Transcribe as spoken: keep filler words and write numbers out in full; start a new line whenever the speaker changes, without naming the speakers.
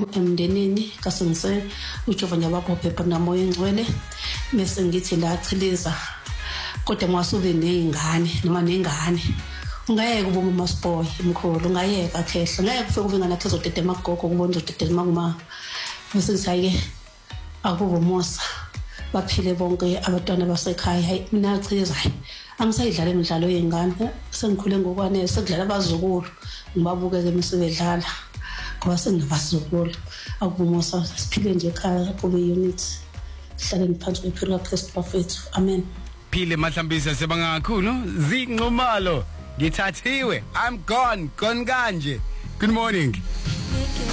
emndenini kasengise uJehova nyabakho phepha namoya engcwele bese ngithi la chiliza kodwa mwasube nezingane noma nengane ungayeka uba uMasiboy emkhulu ungayeka khehla ngeke kufike kube ngana thezodede magogo kubona uzodedela makuma bese ngisaye akubo Musa baphile bonke abantwana basekhaya hayi mina chiliza angisayidlala imidlalo yezingane sengikhule ngokwanele sekudlala abazukulu ngibabukeke emisebedlala ngoba sengibazukulu akubumusa siphile nje ekhaya kube unit sihlale ngiphansi kwephira Christ prophet amen.
Phile Mahlambisa sebanga kakhulu zinqumalo ngithathiwe I'm gone gone kanje. Good morning.